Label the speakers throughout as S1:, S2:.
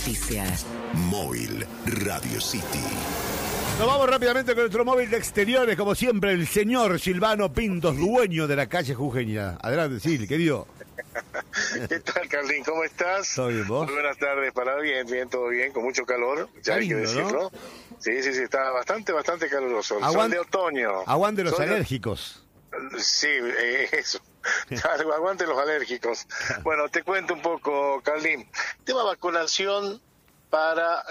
S1: noticias.
S2: Móvil Radio City.
S3: Nos vamos rápidamente con nuestro móvil de exteriores, como siempre, el señor Silvano Pintos, dueño de la calle Jujeña. Adelante, Sil, querido.
S4: ¿Qué tal, Carlín? ¿Cómo estás?
S3: ¿Todo bien, vos?
S4: Muy buenas tardes, bien, todo bien, con mucho calor, ya hay que
S3: lindo,
S4: decirlo. ¿No? Sí, está bastante caluroso. El sol de otoño.
S3: Aguante los alérgicos.
S4: Sí, eso. Aguante los alérgicos. Bueno, te cuento un poco, Carlín. Tema vacunación para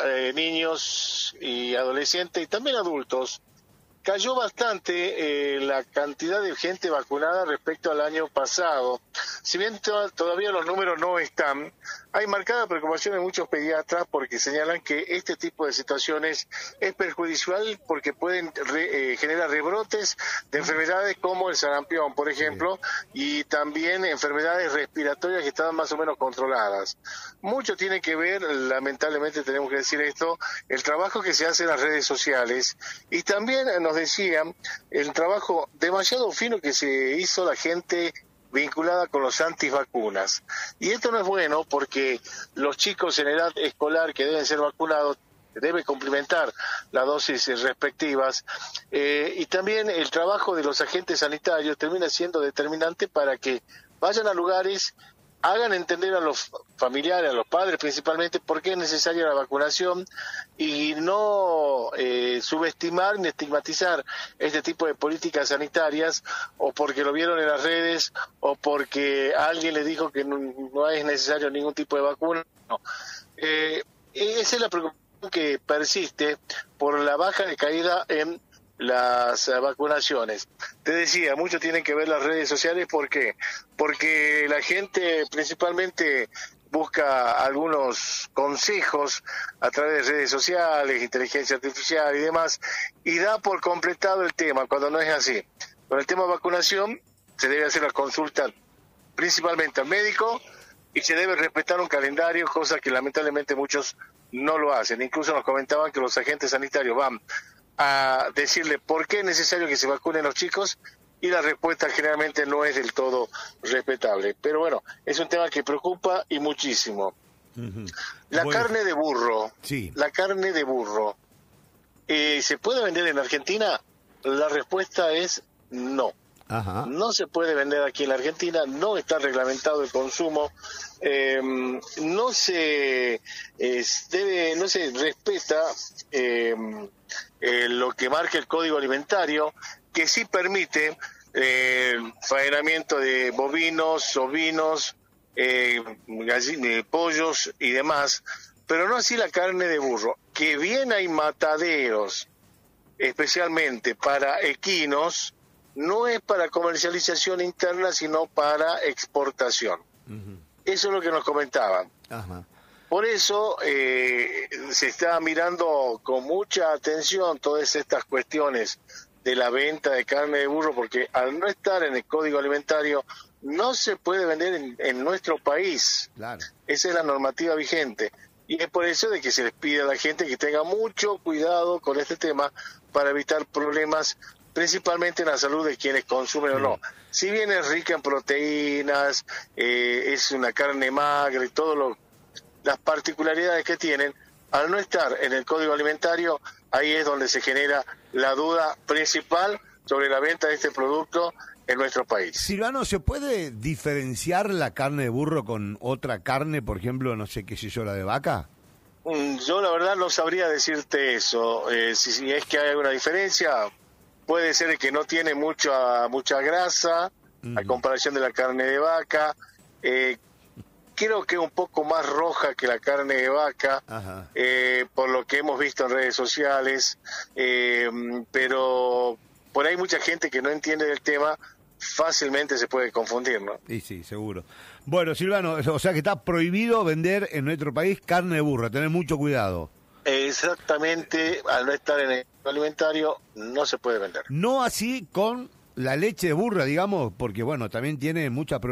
S4: niños y adolescentes y también adultos. Cayó bastante la cantidad de gente vacunada respecto al año pasado. Si bien todavía los números no están, hay marcada preocupación en muchos pediatras porque señalan que este tipo de situaciones es perjudicial porque pueden generar rebrotes de enfermedades como el sarampión, por ejemplo, y también enfermedades respiratorias que estaban más o menos controladas. Mucho tiene que ver, lamentablemente tenemos que decir esto, el trabajo que se hace en las redes sociales y también nos decían el trabajo demasiado fino que se hizo la gente vinculada con los antivacunas. Y esto no es bueno porque los chicos en edad escolar que deben ser vacunados deben cumplimentar las dosis respectivas y también el trabajo de los agentes sanitarios termina siendo determinante para que vayan a lugares, hagan entender a los familiares, a los padres principalmente, por qué es necesaria la vacunación y no subestimar ni estigmatizar este tipo de políticas sanitarias o porque lo vieron en las redes o porque alguien le dijo que no es necesario ningún tipo de vacuna. No. Esa es la preocupación que persiste por la baja de caída en las vacunaciones. Te decía, mucho tienen que ver las redes sociales, ¿por qué? Porque la gente principalmente busca algunos consejos a través de redes sociales, inteligencia artificial y demás, y da por completado el tema, cuando no es así. Con el tema de vacunación, se debe hacer la consulta principalmente al médico y se debe respetar un calendario, cosa que lamentablemente muchos no lo hacen. Incluso nos comentaban que los agentes sanitarios van a decirle por qué es necesario que se vacunen los chicos y la respuesta generalmente no es del todo respetable. Pero bueno, es un tema que preocupa y muchísimo.
S3: Uh-huh.
S4: La carne de burro,
S3: sí.
S4: La carne de burro, ¿se puede vender en Argentina? La respuesta es no.
S3: Ajá. No
S4: se puede vender aquí en la Argentina, no está reglamentado el consumo, no se respeta lo que marca el Código Alimentario, que sí permite faenamiento de bovinos, ovinos, pollos y demás, pero no así la carne de burro, que bien hay mataderos, especialmente para equinos, no es para comercialización interna, sino para exportación. Uh-huh. Eso es lo que nos comentaban. Uh-huh. Por eso se está mirando con mucha atención todas estas cuestiones de la venta de carne de burro, porque al no estar en el Código Alimentario, no se puede vender en nuestro país. Claro. Esa es la normativa vigente. Y es por eso de que se les pide a la gente que tenga mucho cuidado con este tema para evitar problemas principalmente en la salud de quienes consumen o no. Si bien es rica en proteínas, es una carne magra y todas las particularidades que tienen, al no estar en el Código Alimentario, ahí es donde se genera la duda principal sobre la venta de este producto en nuestro país.
S3: Silvano, ¿se puede diferenciar la carne de burro con otra carne, por ejemplo, no sé qué sé yo, la de vaca?
S4: Yo la verdad no sabría decirte eso. Si es que hay alguna diferencia, puede ser que no tiene mucha grasa a comparación de la carne de vaca. Creo que es un poco más roja que la carne de vaca, por lo que hemos visto en redes sociales, pero por ahí mucha gente que no entiende del tema fácilmente se puede confundir, ¿no?
S3: Sí, seguro. Bueno, Silvano, o sea que está prohibido vender en nuestro país carne de burro, tener mucho cuidado.
S4: Exactamente, al no estar en el alimentario no se puede vender.
S3: No así con la leche de burra, digamos, porque bueno, también tiene mucha